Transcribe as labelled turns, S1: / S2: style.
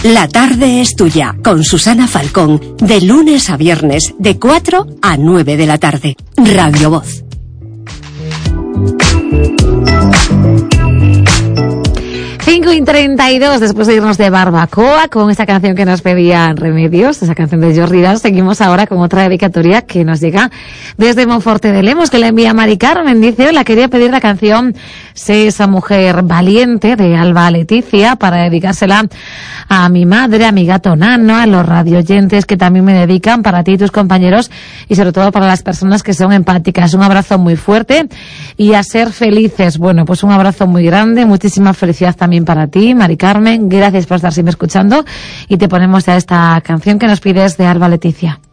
S1: La tarde es tuya, con Susana Falcón, de lunes a viernes, de 4 a 9 de la tarde. Radio Voz.
S2: Cinco y 32, después de irnos de barbacoa con esta canción que nos pedía Remedios, esa canción de Jordi Dan, seguimos ahora con otra dedicatoria que nos llega desde Monforte de Lemos, que la envía Mari Carmen. Dice: hola, quería pedir la canción Sé esa mujer valiente de Alba Leticia para dedicársela a mi madre, a mi gato Nano, a los radioyentes que también me dedican, para ti y tus compañeros y sobre todo para las personas que son empáticas. Un abrazo muy fuerte y a ser felices. Bueno, pues un abrazo muy grande, muchísima felicidad también para ti, Mari Carmen. Gracias por estar siempre escuchando y te ponemos ya esta canción que nos pides de Alba Leticia.